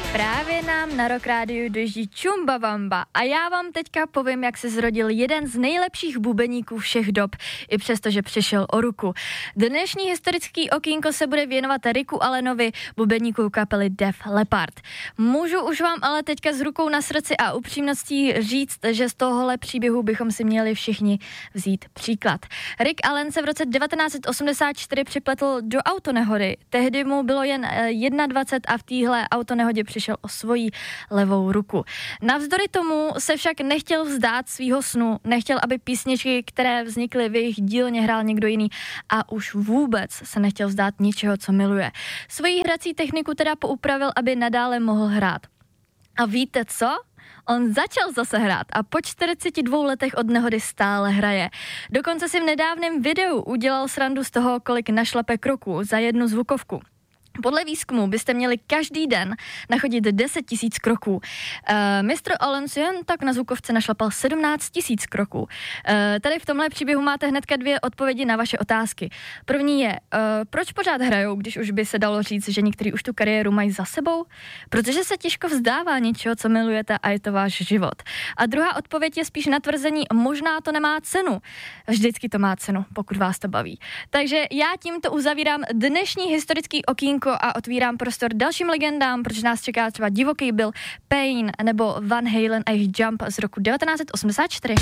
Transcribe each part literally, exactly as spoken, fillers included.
Právě nám na Rock Rádiu dojíždí Chumbawamba a já vám teďka povím, jak se zrodil jeden z nejlepších bubeníků všech dob, i přesto, že přišel o ruku. Dnešní historický okýnko se bude věnovat Ricku Allenovi, bubeníku kapely Def Leppard. Můžu už vám ale teďka s rukou na srdci a upřímností říct, že z tohohle příběhu bychom si měli všichni vzít příklad. Rick Allen se v roce devatenáct set osmdesát čtyři připletl do autonehody. Tehdy mu bylo jen dvacet jedna a v téhle autonehodě přišel o svoji levou ruku. Navzdory tomu se však nechtěl vzdát svýho snu, nechtěl, aby písničky, které vznikly v jejich dílně, hrál někdo jiný a už vůbec se nechtěl vzdát ničeho, co miluje. Svoji hrací techniku teda poupravil, aby nadále mohl hrát. A víte co? On začal zase hrát a po čtyřiceti dvou letech od nehody stále hraje. Dokonce si v nedávném videu udělal srandu z toho, kolik našlape kroků za jednu zvukovku. Podle výzkumu byste měli každý den nachodit deset tisíc kroků. Uh, mistr Allen si jen tak na zvukovce našlapal sedmnáct tisíc kroků. Uh, tady v tomhle příběhu máte hnedka dvě odpovědi na vaše otázky. První je, uh, proč pořád hrajou, když už by se dalo říct, že někteří už tu kariéru mají za sebou? Protože se těžko vzdává něčeho, co milujete a je to váš život. A druhá odpověď je spíš na tvrzení, možná to nemá cenu. Vždycky to má cenu, pokud vás to baví. Takže já tímto uzavírám dnešní historický okýnko a otvírám prostor dalším legendám, protože nás čeká třeba Divoký Bill, Pain nebo Van Halen a jejich Jump z roku devatenáct set osmdesát čtyři.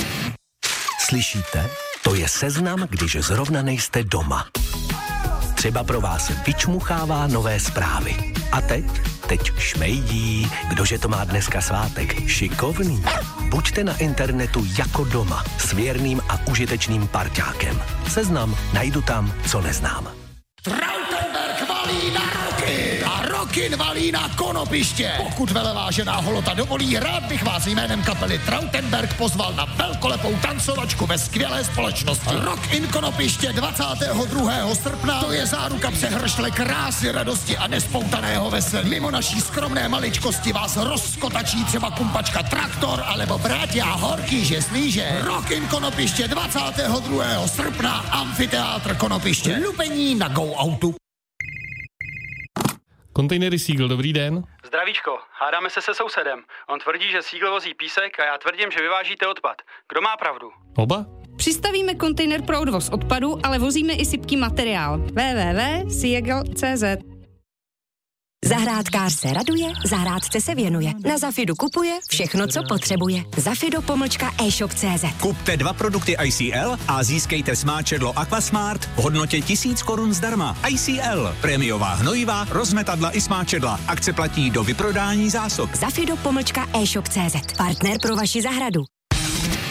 Slyšíte? To je seznam, když zrovna nejste doma. Třeba pro vás vyčmuchává nové zprávy. A teď? Teď šmejdí. Kdože to má dneska svátek? Šikovný. Buďte na internetu jako doma s věrným a užitečným parťákem. Seznam najdu tam, co neznám. Trautenberg valí na Rockin a Rockin valí na Konopiště. Pokud velevážená holota dovolí, rád bych vás jménem kapely Trautenberg pozval na velkolepou tancovačku ve skvělé společnosti. Rockin Konopiště dvacátého druhého srpna, to je záruka přehršle krásy, radosti a nespoutaného veselí. Mimo naší skromné maličkosti vás rozkotačí třeba kumpačka Traktor alebo bratia Horký, že slíže. Rockin Konopiště dvacátého druhého srpna, amfiteátr Konopiště. Lupení na Go Autu. Kontejnery Seagull, dobrý den. Zdravíčko, hádáme se se sousedem. On tvrdí, že Seagull vozí písek a já tvrdím, že vyvážíte odpad. Kdo má pravdu? Oba? Přistavíme kontejner pro odvoz odpadu, ale vozíme i sypký materiál. w w w tečka seagull tečka c z Zahrádkář se raduje, zahrádce se věnuje. Na Zafidu kupuje všechno, co potřebuje. Zafido pomlčka e-shop tečka c z. Kupte dva produkty I C L a získejte smáčedlo Aquasmart v hodnotě tisíc korun zdarma. I C L, prémiová hnojiva, rozmetadla i smáčedla. Akce platí do vyprodání zásob. Zafido pomlčka e-shop tečka c z. Partner pro vaši zahradu.